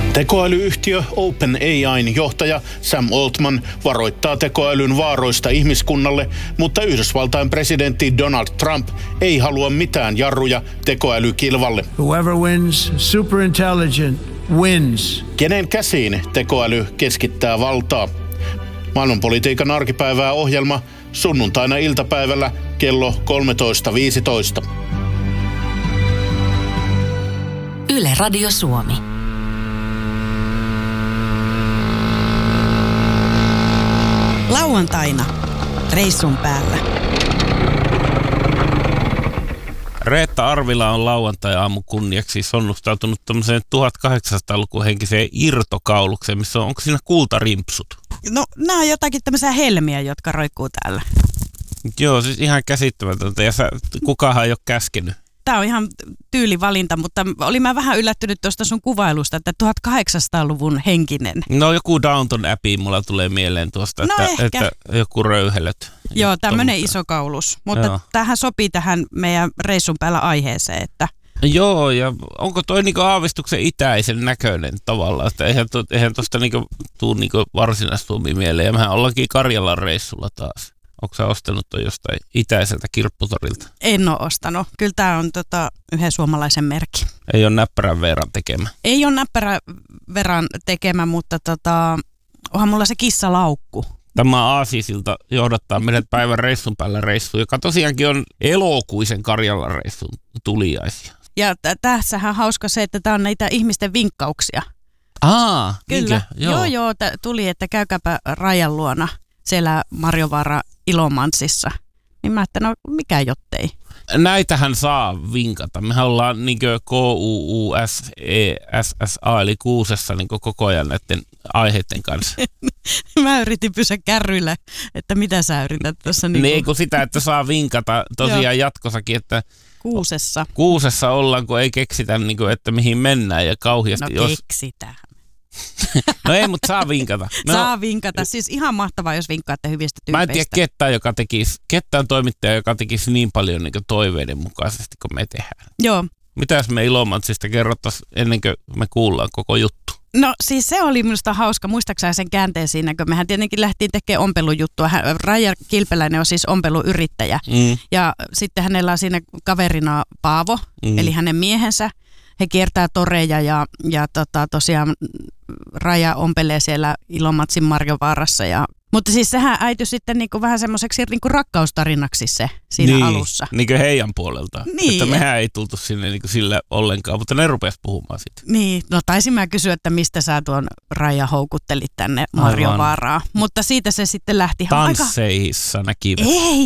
Tekoälyyhtiö OpenAIn johtaja Sam Altman varoittaa tekoälyn vaaroista ihmiskunnalle, mutta Yhdysvaltain presidentti Donald Trump ei halua mitään jarruja tekoälykilvalle. Whoever wins superintelligent wins. Kenen käsiin tekoäly keskittää valtaa? Maailmanpolitiikan arkipäivää ohjelma sunnuntaina iltapäivällä kello 13.15. Yle Radio Suomi. Lauantaina reissun päällä. Reetta Arvila on lauantai-aamu kunniaksi sonnustautunut tämmöiseen 1800-luvun henkiseen irtokaulukseen, missä onko siinä kultarimpsut? No, nämä on jotakin tämmöisiä helmiä, jotka roikkuu täällä. Joo, siis ihan käsittämätöntä ja kukaanhan ei ole käskenyt. Tämä on ihan tyylivalinta, mutta olin mä vähän yllättynyt tuosta sun kuvailusta, että 1800-luvun henkinen. No joku Downton Abbey mulla tulee mieleen tuosta, no että joku röyhelöt. Joo, tämmöinen iso kaulus, mutta tähän sopii tähän meidän reissun päällä aiheeseen, että... Joo, ja onko toi niinku aavistuksen itäisen näköinen tavallaan, että eihän tosta niinku tuu niinku Varsinais-Suomi mieleen, ja mehän ollaankin Karjalan reissulla taas. Onko sä ostanut toi jostain itäiseltä kirpputorilta? En ole ostanut. Kyllä tää on yhden suomalaisen merkki. Ei ole näppärän Veeran tekemä? Ei ole näppärän Veeran tekemä, mutta onhan mulla se kissalaukku. Tämä Aasisilta johdattaa meidät päivän reissun päällä reissuun, joka tosiaankin on elokuisen Karjalan reissun tuliaisia. Ja tässähän hauska se, että tää on näitä ihmisten vinkkauksia. Kyllä. Joo, tuli, että käykääpä Rajan luona siellä Marjovaara Ilomantsissa. Niin mä ajattelin, no mikä jottei. Näitähän saa vinkata. Mehän ollaan niin KUUSESSA eli kuusessa niin koko ajan näiden aiheiden kanssa. Mä yritin pysyä kärryillä, että mitä sä yrität tuossa. Niin kun sitä, että saa vinkata tosiaan jatkossakin, että Kuusessa ollaan, kun ei keksitä, niin kuin, että mihin mennään ja kauheasti. No keksitään. No ei, mutta saa vinkata. Saa vinkata. Siis ihan mahtavaa, jos vinkkaatte hyvistä tyypeistä. Mä en tiedä ketään toimittaja, joka tekisi niin paljon niin toiveiden mukaisesti kuin me tehdään. Joo. Mitäs me Ilomantsista kerrottaisiin ennen kuin me kuullaan koko juttu? No siis se oli minusta hauska. Muistaakseni sen käänteen siinä, kun mehän tietenkin lähtiin tekemään ompelujuttua. Raija Kilpeläinen on siis ompeluyrittäjä. Ja sitten hänellä on siinä kaverina Paavo, eli hänen miehensä. He kiertää toreja ja tosiaan Raja ompelee siellä Ilomantsin Marjovaarassa. Mutta siis sehän äityi sitten niinku vähän semmoiseksi niinku rakkaustarinaksi se siinä alussa. Niin kuin heidän puolelta. Niin. Että mehän ei tultu sinne niinku sillä ollenkaan, mutta ne rupesi puhumaan siitä. Niin, no taisin mä kysyä, että mistä sä tuon Raija houkuttelit tänne Marjovaaraa. Mutta siitä se sitten lähti. Tansseissa näkivät.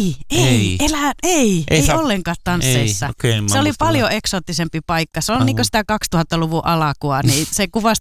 Ei ollenkaan tansseissa. Okay, se oli paljon eksoottisempi paikka. Se on niinku sitä 2000-luvun alakua, niin se kuvasi